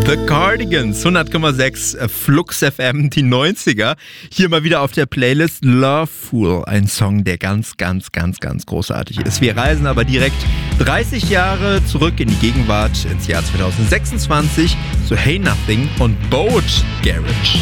The Cardigans, 100,6 Flux FM, die 90er. Hier mal wieder auf der Playlist Loveful, ein Song, der ganz, ganz, ganz, ganz großartig ist. Wir reisen aber direkt 30 Jahre zurück in die Gegenwart, ins Jahr 2026, zu Hey Nothing und Boat Garage.